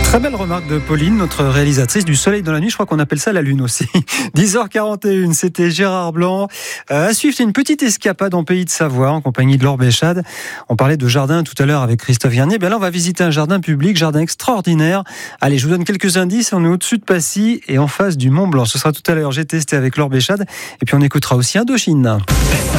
Très belle remarque de Pauline, notre réalisatrice du Soleil dans la nuit. Je crois qu'on appelle ça la lune aussi. 10h41, c'était Gérard Blanc. À suivre, c'est une petite escapade en Pays de Savoie en compagnie de Laure Béchade. On parlait de jardin tout à l'heure avec Christophe Vernier. Là, on va visiter un jardin public, jardin extraordinaire. Allez, je vous donne quelques indices. On est au-dessus de Passy et en face du Mont Blanc. Ce sera tout à l'heure. J'ai testé avec Laure Béchade. Et puis on écoutera aussi Indochine.